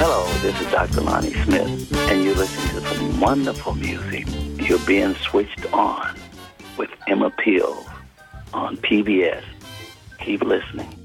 Hello, this is Dr. Lonnie Smith, and you're listening to some wonderful music. You're being switched on with Emma Peel on PBS. Keep listening.